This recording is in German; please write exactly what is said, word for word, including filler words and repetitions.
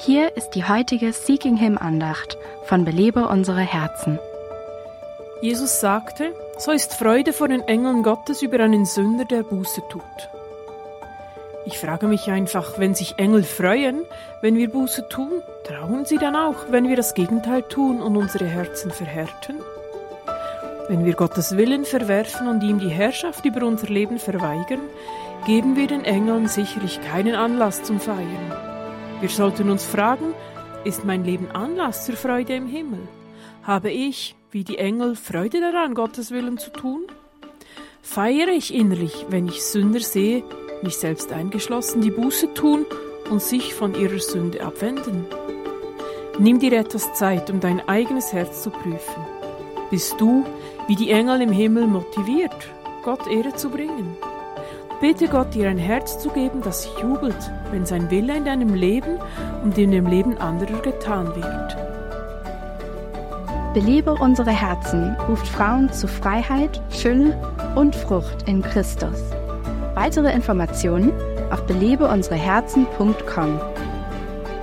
Hier ist die heutige Seeking Him Andacht von Belebe unsere Herzen. Jesus sagte, so ist Freude vor den Engeln Gottes über einen Sünder, der Buße tut. Ich frage mich einfach, wenn sich Engel freuen, wenn wir Buße tun, trauen sie dann auch, wenn wir das Gegenteil tun und unsere Herzen verhärten? Wenn wir Gottes Willen verwerfen und ihm die Herrschaft über unser Leben verweigern, geben wir den Engeln sicherlich keinen Anlass zum Feiern. Wir sollten uns fragen, ist mein Leben Anlass zur Freude im Himmel? Habe ich, wie die Engel, Freude daran, Gottes Willen zu tun? Feiere ich innerlich, wenn ich Sünder sehe, mich selbst eingeschlossen, die Buße tun und sich von ihrer Sünde abwenden? Nimm dir etwas Zeit, um dein eigenes Herz zu prüfen. Bist du, wie die Engel im Himmel, motiviert, Gott Ehre zu bringen? Bitte Gott, dir ein Herz zu geben, das jubelt, wenn sein Wille in deinem Leben und in dem Leben anderer getan wird. Belebe unsere Herzen ruft Frauen zu Freiheit, Fülle und Frucht in Christus. Weitere Informationen auf belebe unsere herzen punkt com.